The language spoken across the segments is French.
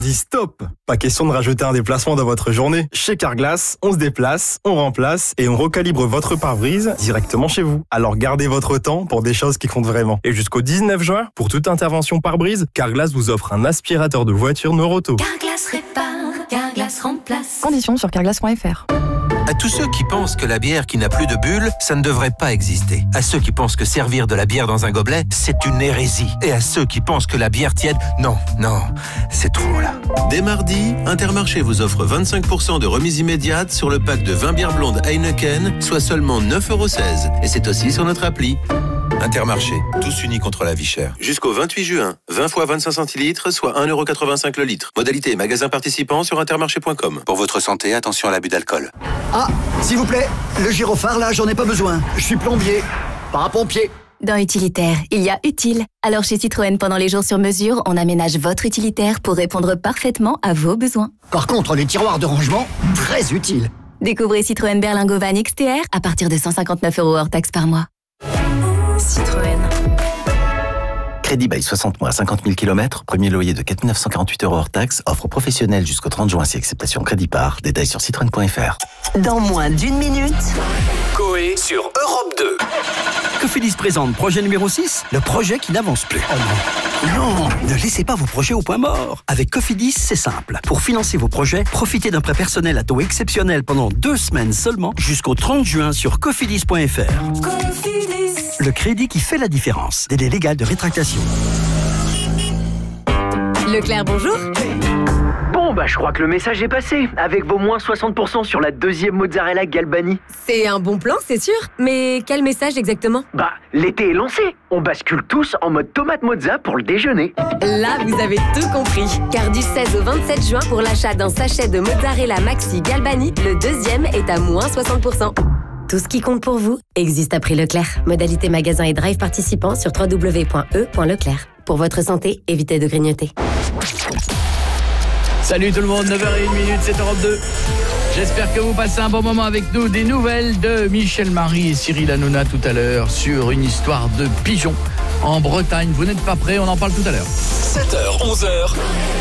Dis stop! Pas question de rajouter un déplacement dans votre journée. Chez Carglass, on se déplace, on remplace et on recalibre votre pare-brise directement chez vous. Alors gardez votre temps pour des choses qui comptent vraiment. Et jusqu'au 19 juin, pour toute intervention pare-brise, Carglass vous offre un aspirateur de voiture Noroto. Carglass répare, Carglass remplace. Conditions sur carglass.fr. À tous ceux qui pensent que la bière qui n'a plus de bulles, ça ne devrait pas exister. À ceux qui pensent que servir de la bière dans un gobelet, c'est une hérésie. Et à ceux qui pensent que la bière tiède, non, c'est trop là. Dès mardi, Intermarché vous offre 25% de remise immédiate sur le pack de 20 bières blondes Heineken, soit seulement 9,16 €. Et c'est aussi sur notre appli. Intermarché, tous unis contre la vie chère. Jusqu'au 28 juin, 20 fois 25 centilitres, soit 1,85 € le litre. Modalité magasin participant sur intermarché.com. Pour votre santé, attention à l'abus d'alcool. Ah, s'il vous plaît, le gyrophare là, j'en ai pas besoin. Je suis plombier, pas un pompier. Dans Utilitaire, il y a utile. Alors chez Citroën, pendant les jours sur mesure, on aménage votre utilitaire pour répondre parfaitement à vos besoins. Par contre, les tiroirs de rangement, très utiles. Découvrez Citroën Berlingo Van XTR à partir de 159 € hors taxe par mois. Citroën. Crédit bail 60 mois, 50 000 km, premier loyer de 4 948 € hors taxe, offre professionnelle jusqu'au 30 juin si acceptation crédit par. Détails sur citroën.fr. Dans moins d'une minute, Coé sur Europe 2. Cofidis présente projet numéro 6, le projet qui n'avance plus. Non, ne laissez pas vos projets au point mort. Avec Cofidis, c'est simple. Pour financer vos projets, profitez d'un prêt personnel à taux exceptionnel pendant 2 semaines seulement jusqu'au 30 juin sur cofidis.fr. Cofidis. Le crédit qui fait la différence. Délai légal de rétractation. Leclerc, bonjour. Bon, je crois que le message est passé. Avec vos moins 60% sur la deuxième mozzarella Galbani. C'est un bon plan, c'est sûr. Mais quel message exactement ? L'été est lancé. On bascule tous en mode tomate mozza pour le déjeuner. Là, vous avez tout compris. Car du 16 au 27 juin, pour l'achat d'un sachet de mozzarella Maxi Galbani, le deuxième est à moins 60%. Tout ce qui compte pour vous existe à prix Leclerc. Modalité magasin et drive participants sur www.e.leclerc. Pour votre santé, évitez de grignoter. Salut tout le monde, 9h01, c'est Europe 2. J'espère que vous passez un bon moment avec nous. Des nouvelles de Michel Marie et Cyril Hanouna tout à l'heure sur une histoire de pigeons en Bretagne. Vous n'êtes pas prêts, on en parle tout à l'heure. 7h, 11h.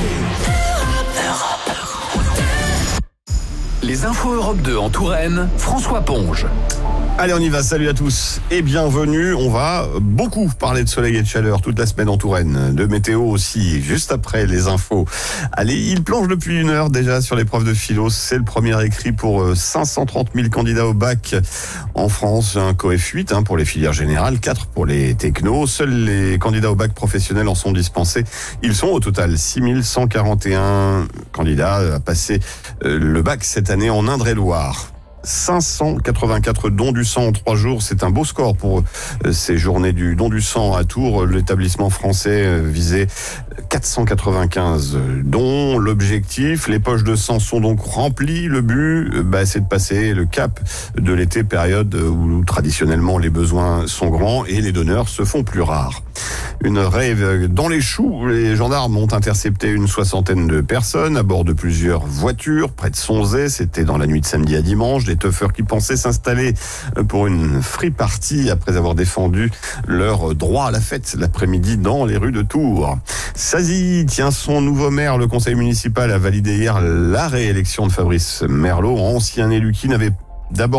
Les infos Europe 2 en Touraine, François Ponge. Allez, on y va, salut à tous et bienvenue. On va beaucoup parler de soleil et de chaleur toute la semaine en Touraine, de météo aussi, juste après les infos. Allez, il plonge depuis 1 heure déjà sur l'épreuve de philo. C'est le premier écrit pour 530 000 candidats au bac en France. Un COEF 8 pour les filières générales, 4 pour les technos. Seuls les candidats au bac professionnel en sont dispensés. Ils sont au total 6 141 candidats à passer le bac cette année en Indre-et-Loire. 584 dons du sang en 3 jours, c'est un beau score pour ces journées du don du sang à Tours. L'établissement français visait 495 dons. L'objectif, les poches de sang sont donc remplies. Le but, c'est de passer le cap de l'été, période où traditionnellement les besoins sont grands et les donneurs se font plus rares. Une rave dans les choux. Les gendarmes ont intercepté une 60aine de personnes à bord de plusieurs voitures près de Sonzay. C'était dans la nuit de samedi à dimanche. Des teufeurs qui pensaient s'installer pour une free party après avoir défendu leur droit à la fête l'après-midi dans les rues de Tours. Sazy tient son nouveau maire. Le conseil municipal a validé hier la réélection de Fabrice Merlot, ancien élu qui n'avait d'abord